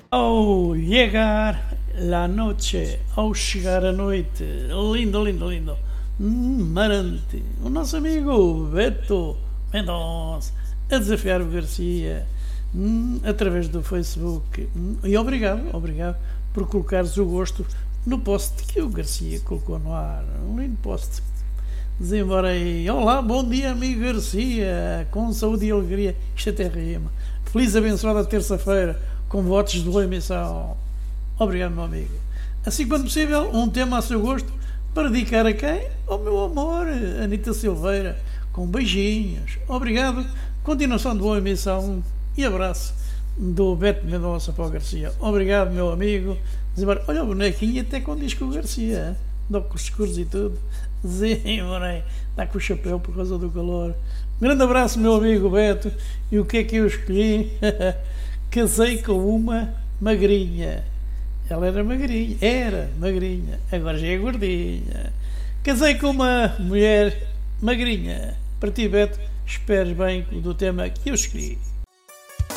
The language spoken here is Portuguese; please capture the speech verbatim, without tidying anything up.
Ao chegar la noche, ao chegar a noite, lindo, lindo, lindo, hum, marante, o nosso amigo Beto Mendonça a desafiar o Garcia hum, através do Facebook. Hum, e obrigado, obrigado por colocares o gosto no post que o Garcia colocou no ar. Um lindo post. Desembarei. Olá, bom dia, amigo Garcia, com saúde e alegria. Isto até rima. Feliz abençoada terça-feira, com votos de boa emissão. Obrigado, meu amigo. Assim quando possível, um tema a seu gosto para dedicar a quem? Ao meu amor, Anita Silveira, com beijinhos. Obrigado, continuação de boa emissão e abraço do Beto Mendonça para o Garcia. Obrigado, meu amigo. Olha o bonequinho até com disco o Garcia, dá com os escuros e tudo. Zimorei, está com o chapéu por causa do calor. Grande abraço, meu amigo Beto. E o que é que eu escolhi? Casei com uma magrinha. Ela era magrinha, era magrinha, agora já é gordinha. Casei com uma mulher magrinha. Para ti, Beto, esperes bem do tema que eu escolhi.